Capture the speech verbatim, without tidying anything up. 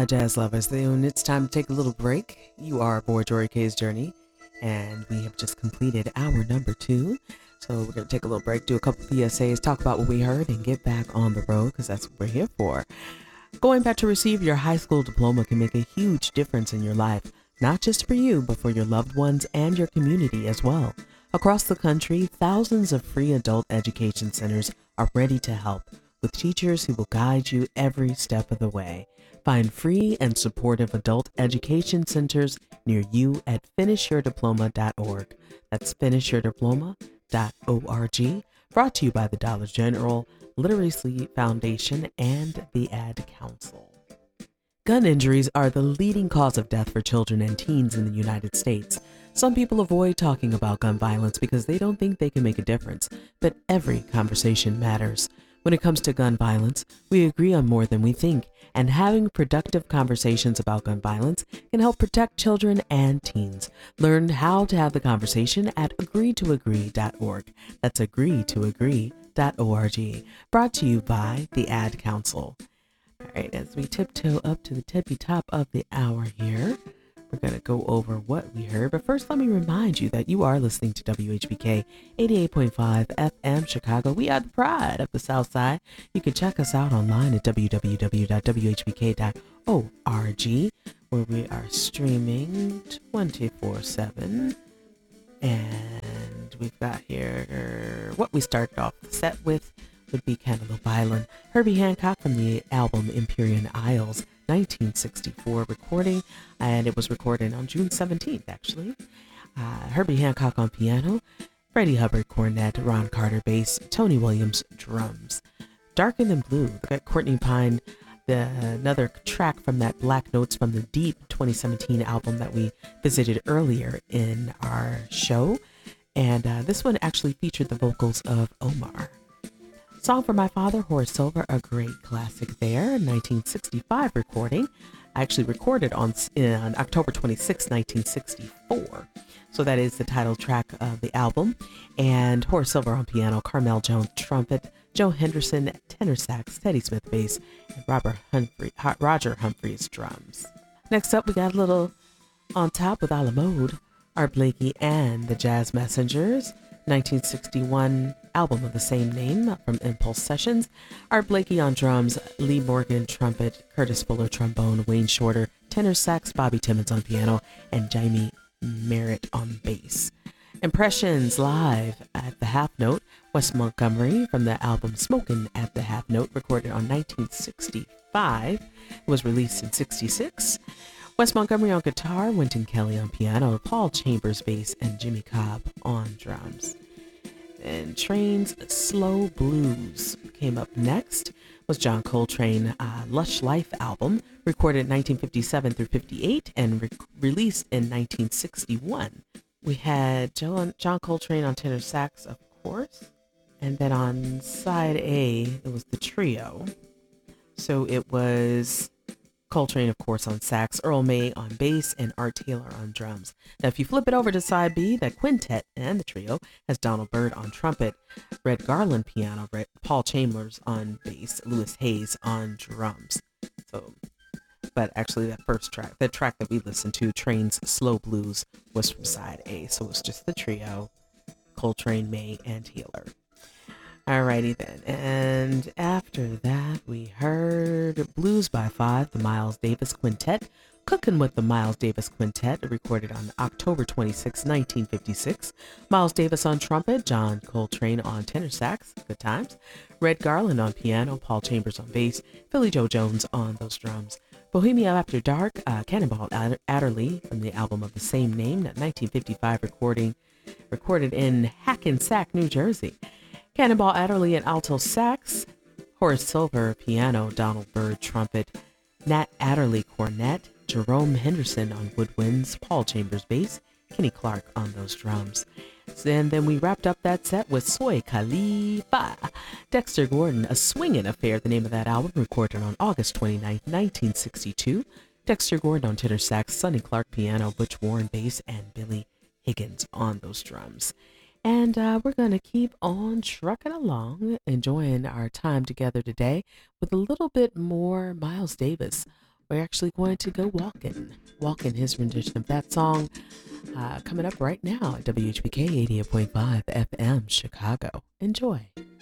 my jazz lovers. Then it's time to take a little break. You are aboard Jory K's Journey, and we have just completed hour number two. So we're going to take a little break, do a couple P S As, talk about what we heard, and get back on the road because that's what we're here for. Going back to receive your high school diploma can make a huge difference in your life, not just for you, but for your loved ones and your community as well. Across the country, thousands of free adult education centers are ready to help, with teachers who will guide you every step of the way. Find free and supportive adult education centers near you at finish your diploma dot org. That's finish your diploma dot org. Brought to you by the Dollar General, Literacy Foundation, and the Ad Council. Gun injuries are the leading cause of death for children and teens in the United States. Some people avoid talking about gun violence because they don't think they can make a difference, but every conversation matters. When it comes to gun violence, we agree on more than we think, and having productive conversations about gun violence can help protect children and teens. Learn how to have the conversation at agree to agree dot org. That's agree to agree dot org. Brought to you by the Ad Council. All right, as we tiptoe up to the tippy top of the hour here, we're going to go over what we heard. But first, let me remind you that you are listening to W H B K eighty-eight point five F M Chicago. We are the pride of the South Side. You can check us out online at w w w dot w h b k dot org, where we are streaming twenty-four seven. And we've got here what we started off the set with would be Cantaloupe Island. Herbie Hancock from the album Empyrean Isles, nineteen sixty-four recording, and it was recorded on June seventeenth, actually. Uh, Herbie Hancock on piano, Freddie Hubbard cornet, Ron Carter bass, Tony Williams drums. Darker Than Blue, got Courtney Pine, the, another track from that Black Notes from the Deep twenty seventeen album that we visited earlier in our show. And uh, this one actually featured the vocals of Omar. Song for My Father, Horace Silver, a great classic there, nineteen sixty-five recording. I actually recorded on, on October twenty-sixth, nineteen sixty-four. So that is the title track of the album. And Horace Silver on piano, Carmel Jones trumpet, Joe Henderson tenor sax, Teddy Smith bass, and Robert Humphrey, Roger Humphreys drums. Next up, we got a little On Top with a la Mode, Art Blakey and the Jazz Messengers, nineteen sixty-one album of the same name from Impulse Sessions. Art Blakey on drums, Lee Morgan trumpet, Curtis Fuller trombone, Wayne Shorter tenor sax, Bobby Timmons on piano, and Jamie Merritt on bass. Impressions live at the Half Note, Wes Montgomery from the album Smokin' at the Half Note, recorded on nineteen sixty-five. It was released in sixty-six. Wes Montgomery on guitar, Wynton Kelly on piano, Paul Chambers bass, and Jimmy Cobb on drums. And Train's Slow Blues came up next. Was John Coltrane uh, Lush Life album, recorded in nineteen fifty-seven through fifty-eight and re- released in nineteen sixty-one. We had John, John Coltrane on tenor sax, of course. And then on side A, it was the trio. So it was Coltrane, of course, on sax, Earl May on bass, and Art Taylor on drums. Now, if you flip it over to side B, that quintet and the trio has Donald Byrd on trumpet, Red Garland piano, Red, Paul Chambers on bass, Louis Hayes on drums. So, but actually that first track, the track that we listened to, Train's Slow Blues, was from side A. So it's just the trio, Coltrane, May, and Taylor. Alrighty then, and after that we heard Blues by Five, the Miles Davis Quintet, Cookin' with the Miles Davis Quintet, recorded on October twenty-sixth, nineteen fifty-six. Miles Davis on trumpet, John Coltrane on tenor sax, good times, Red Garland on piano, Paul Chambers on bass, Philly Joe Jones on those drums. Bohemia After Dark, uh, Cannonball Adderley from the album of the same name, that nineteen fifty-five recording, recorded in Hackensack, New Jersey. Cannonball Adderley and alto sax, Horace Silver piano, Donald Byrd trumpet, Nat Adderley cornet, Jerome Henderson on woodwinds, Paul Chambers bass, Kenny Clark on those drums. And then we wrapped up that set with Soy Khalifa, Dexter Gordon, A Swingin' Affair, the name of that album, recorded on August twenty-ninth, nineteen sixty-two. Dexter Gordon on tenor sax, Sonny Clark piano, Butch Warren bass, and Billy Higgins on those drums. And uh, we're going to keep on trucking along, enjoying our time together today with a little bit more Miles Davis. we're actually going to go walking. Walking, his rendition of that song, uh, coming up right now at W H B K eighty-eight point five F M Chicago. Enjoy.